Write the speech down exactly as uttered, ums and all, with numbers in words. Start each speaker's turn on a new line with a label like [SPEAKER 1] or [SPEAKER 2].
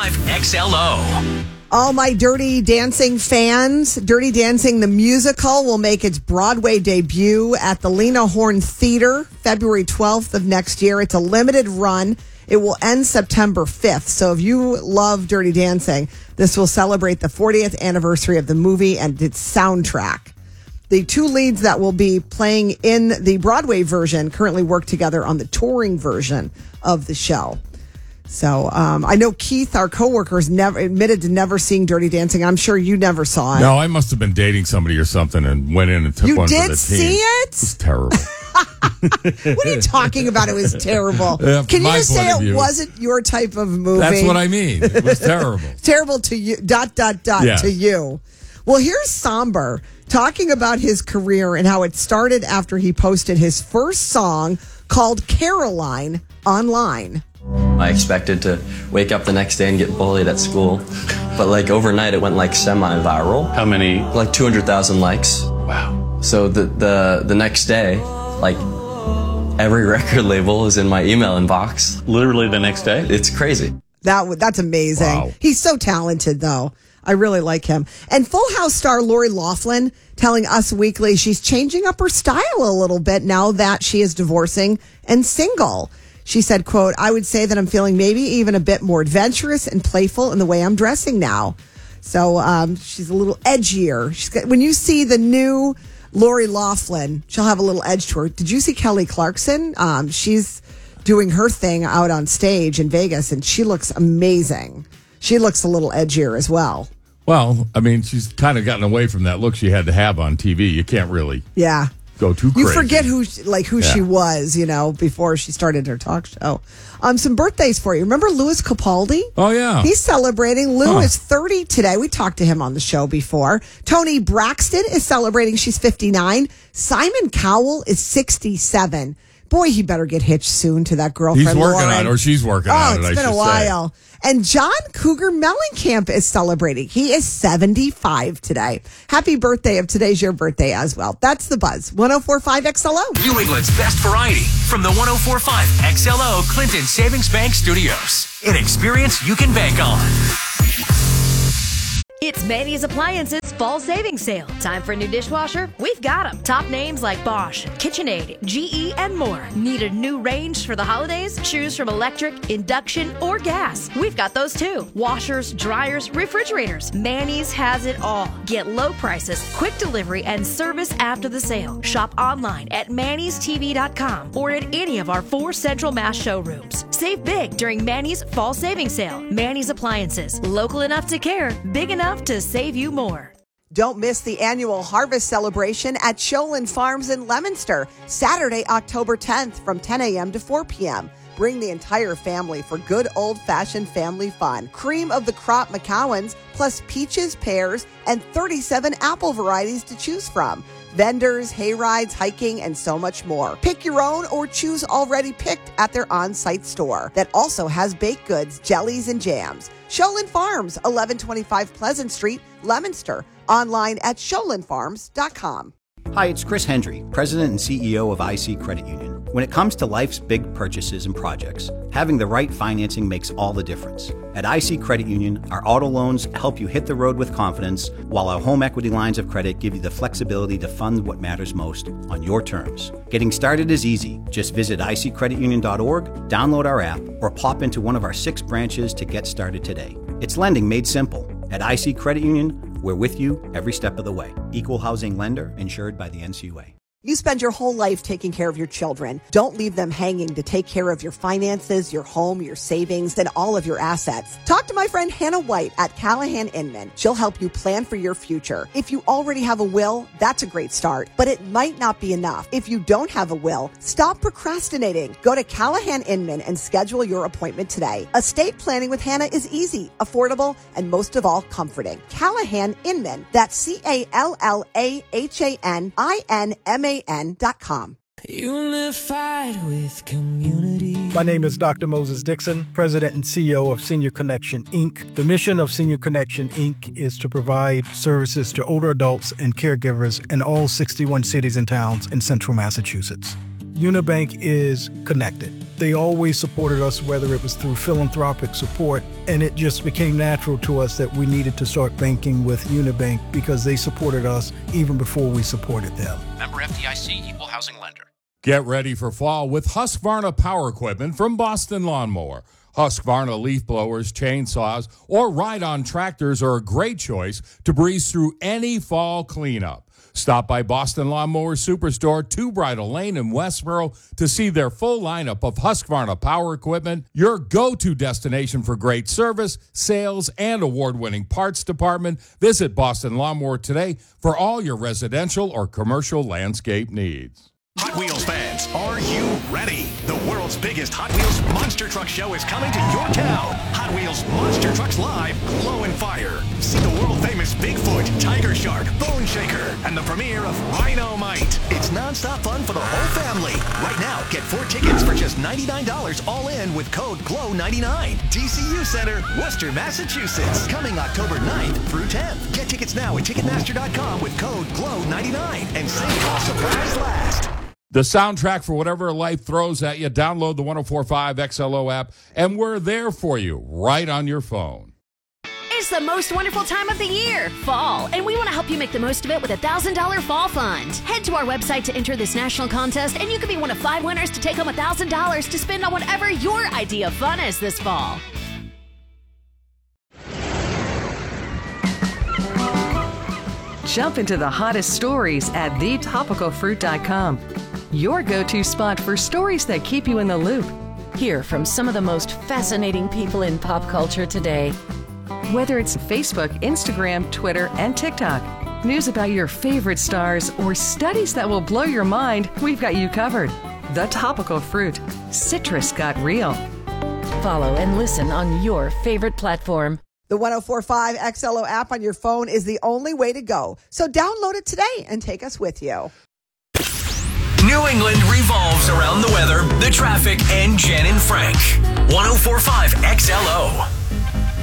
[SPEAKER 1] five X L O.
[SPEAKER 2] All my Dirty Dancing fans, Dirty Dancing the musical will make its Broadway debut at the Lena Horne Theater February twelfth of next year. It's a limited run. It will end September fifth. So if you love Dirty Dancing, this will celebrate the fortieth anniversary of the movie and its soundtrack. The two leads that will be playing in the Broadway version currently work together on the touring version of the show. So um, I know Keith, our coworker, has never admitted to never seeing Dirty Dancing. I'm sure you never saw it.
[SPEAKER 3] No, I must have been dating somebody or something and went in and took
[SPEAKER 2] you
[SPEAKER 3] one for the
[SPEAKER 2] did
[SPEAKER 3] team.
[SPEAKER 2] see it?
[SPEAKER 3] It was terrible.
[SPEAKER 2] What are you talking about? It was terrible.
[SPEAKER 3] Yeah,
[SPEAKER 2] Can you
[SPEAKER 3] my
[SPEAKER 2] just say
[SPEAKER 3] point of
[SPEAKER 2] it
[SPEAKER 3] view.
[SPEAKER 2] wasn't your type of movie?
[SPEAKER 3] That's what I mean. It was terrible.
[SPEAKER 2] Terrible to you. Dot dot dot
[SPEAKER 3] Yes.
[SPEAKER 2] to you. Well, here's Somber talking about his career and how it started after he posted his first song called Caroline online.
[SPEAKER 4] I expected to wake up the next day and get bullied at school, but like overnight it went like semi-viral.
[SPEAKER 5] How many?
[SPEAKER 4] Like two hundred thousand likes.
[SPEAKER 5] Wow.
[SPEAKER 4] So the, the, the next day, like every record label is in my email inbox.
[SPEAKER 5] Literally the next day?
[SPEAKER 4] It's crazy.
[SPEAKER 2] That w- That's amazing.
[SPEAKER 3] Wow.
[SPEAKER 2] He's so talented, though. I really like him. And Full House star Lori Loughlin telling Us Weekly she's changing up her style a little bit now that she is divorcing and single. She said, quote, I would say that I'm feeling maybe even a bit more adventurous and playful in the way I'm dressing now. So um, she's a little edgier. She's got, when you see the new Lori Loughlin, she'll have a little edge to her. Did you see Kelly Clarkson? Um, she's doing her thing out on stage in Vegas, and she looks amazing. She looks a little edgier as well.
[SPEAKER 3] Well, I mean, she's kind of gotten away from that look she had to have on T V. You can't really
[SPEAKER 2] Yeah.
[SPEAKER 3] go too crazy.
[SPEAKER 2] You forget who, she- like, who
[SPEAKER 3] Yeah.
[SPEAKER 2] she was, you know, before she started her talk show. Um, some birthdays for you. Remember Louis Capaldi?
[SPEAKER 3] Oh, yeah.
[SPEAKER 2] He's celebrating. Lou
[SPEAKER 3] Huh.
[SPEAKER 2] is thirty today. We talked to him on the show before. Tony Braxton is celebrating. She's fifty-nine. Simon Cowell is sixty-seven. Boy, he better get hitched soon to that girlfriend,
[SPEAKER 3] He's working
[SPEAKER 2] Lauren.
[SPEAKER 3] on it, or she's working
[SPEAKER 2] oh,
[SPEAKER 3] on it,
[SPEAKER 2] it's
[SPEAKER 3] I
[SPEAKER 2] been
[SPEAKER 3] should
[SPEAKER 2] a while.
[SPEAKER 3] say.
[SPEAKER 2] And John Cougar Mellencamp is celebrating. He is seventy-five today. Happy birthday if today's your birthday as well. That's the Buzz. one oh four point five X L O.
[SPEAKER 1] New England's best variety from the one oh four point five X L O Clinton Savings Bank Studios. An experience you can bank on.
[SPEAKER 6] It's Manny's Appliances Fall Savings Sale. Time for a new dishwasher? We've got them. Top names like Bosch, KitchenAid, G E, and more. Need a new range for the holidays? Choose from electric, induction, or gas. We've got those too. Washers, dryers, refrigerators. Manny's has it all. Get low prices, quick delivery, and service after the sale. Shop online at manny's t v dot com or at any of our four Central Mass showrooms. Save big during Manny's Fall Savings Sale. Manny's Appliances. Local enough to care, big enough to save you more.
[SPEAKER 2] Don't miss the annual harvest celebration at Sholin Farms in Leominster, Saturday, October tenth from ten a.m. to four p.m. Bring the entire family for good old-fashioned family fun. Cream of the crop McCowans, plus peaches, pears, and thirty-seven apple varieties to choose from. Vendors, hay rides, hiking, and so much more. Pick your own or choose already picked at their on-site store that also has baked goods, jellies, and jams. Sholin Farms, eleven twenty-five Pleasant Street, Leominster. Online at sholin farms dot com.
[SPEAKER 7] Hi, it's Chris Hendry, President and C E O of I C Credit Union. When it comes to life's big purchases and projects, having the right financing makes all the difference. At I C Credit Union, our auto loans help you hit the road with confidence, while our home equity lines of credit give you the flexibility to fund what matters most on your terms. Getting started is easy. Just visit i c credit union dot org, download our app, or pop into one of our six branches to get started today. It's lending made simple. At I C Credit Union, we're with you every step of the way. Equal housing lender, insured by the N C U A.
[SPEAKER 2] You spend your whole life taking care of your children. Don't leave them hanging to take care of your finances, your home, your savings, and all of your assets. Talk to my friend Hannah White at Callahan Inman. She'll help you plan for your future. If you already have a will, that's a great start, but it might not be enough. If you don't have a will, stop procrastinating. Go to Callahan Inman and schedule your appointment today. Estate planning with Hannah is easy, affordable, and most of all, comforting. Callahan Inman. That's C A L L A H A N I N M A N dot com.
[SPEAKER 8] Unified with community.
[SPEAKER 9] My name is Doctor Moses Dixon, President and C E O of Senior Connection, Incorporated. The mission of Senior Connection, Incorporated is to provide services to older adults and caregivers in all sixty-one cities and towns in central Massachusetts. Unibank is connected. They always supported us, whether it was through philanthropic support, and it just became natural to us that we needed to start banking with Unibank because they supported us even before we supported them.
[SPEAKER 5] Member F D I C, Equal Housing Lender.
[SPEAKER 3] Get ready for fall with Husqvarna Power Equipment from Boston Lawnmower. Husqvarna leaf blowers, chainsaws, or ride-on tractors are a great choice to breeze through any fall cleanup. Stop by Boston Lawnmower Superstore, Two Bridle Lane in Westboro to see their full lineup of Husqvarna power equipment, your go-to destination for great service, sales, and award-winning parts department. Visit Boston Lawnmower today for all your residential or commercial landscape needs.
[SPEAKER 5] Hot Wheels fans, are you ready? The world's biggest Hot Wheels Monster Truck Show is coming to your town. Hot Wheels Monster Trucks Live, Glow and Fire. See the world-famous Bigfoot, Tiger Shark, Bone Shaker, and the premiere of Rhino-Mite. It's non-stop fun for the whole family. Right now, get four tickets for just ninety-nine dollars all in with code glow ninety-nine. D C U Center, Worcester, Massachusetts. Coming October ninth through tenth. Get tickets now at Ticketmaster dot com with code glow ninety-nine and save while supplies last.
[SPEAKER 3] The soundtrack for whatever life throws at you. Download the one oh four point five X L O app, and we're there for you right on your phone.
[SPEAKER 6] It's the most wonderful time of the year, fall, and we want to help you make the most of it with a one thousand dollars Fall Fund. Head to our website to enter this national contest, and you could be one of five winners to take home one thousand dollars to spend on whatever your idea of fun is this fall.
[SPEAKER 10] Jump into the hottest stories at the topical fruit dot com. Your go-to spot for stories that keep you in the loop.
[SPEAKER 11] Hear from some of the most fascinating people in pop culture today.
[SPEAKER 10] Whether it's Facebook, Instagram, Twitter, and TikTok, news about your favorite stars, or studies that will blow your mind, we've got you covered. The Topical Fruit. Citrus got real.
[SPEAKER 11] Follow and listen on your favorite platform.
[SPEAKER 2] The one oh four point five X L O app on your phone is the only way to go. So download it today and take us with you.
[SPEAKER 1] New England revolves around the weather, the traffic, and Jen and Frank. one oh four point five X L O.